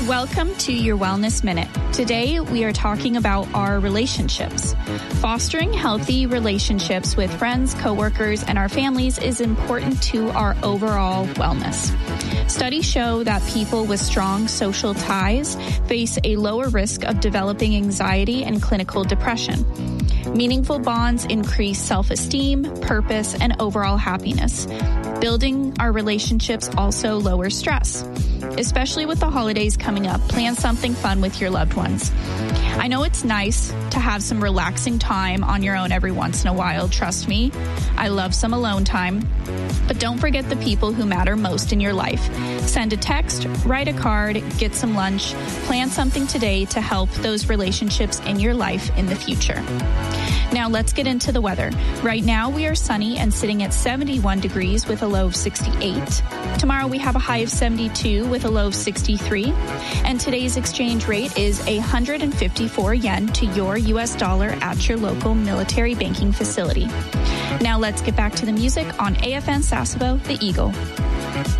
Welcome to your Wellness Minute. Today, we are talking about our relationships. Fostering healthy relationships with friends, coworkers, and our families is important to our overall wellness. Studies show that people with strong social ties face a lower risk of developing anxiety and clinical depression. Meaningful bonds increase self-esteem, purpose, and overall happiness. Building our relationships also lowers stress. Especially with the holidays coming up, plan something fun with your loved ones. I know it's nice to have some relaxing time on your own every once in a while. Trust me, I love some alone time. But don't forget the people who matter most in your life. Send a text, write a card, get some lunch, plan something today to help those relationships in your life in the future. Now let's get into the weather. Right now we are sunny and sitting at 71 degrees with a low of 68. Tomorrow we have a high of 72 with a low of 63. And today's exchange rate is 154 yen to your US dollar at your local military banking facility. Now let's get back to the music on AFN Sasebo, The Eagle.